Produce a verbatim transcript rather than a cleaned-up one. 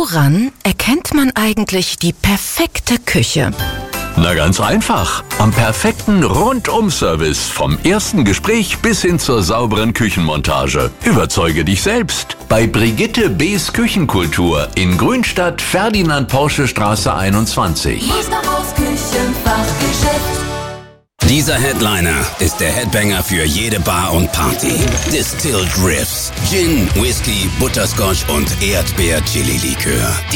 Woran erkennt man eigentlich die perfekte Küche? Na ganz einfach. Am perfekten Rundum-Service. Vom ersten Gespräch bis hin zur sauberen Küchenmontage. Überzeuge dich selbst. Bei Brigitte B.'s Küchenkultur in Grünstadt, Ferdinand-Porsche-Straße einundzwanzig. Musterhaus Küchenfachgeschäft. Dieser Headliner ist der Headbanger für jede Bar und Party. Distilled Riffs, Gin, Whisky, Butterscotch und Erdbeer-Chili-Likör.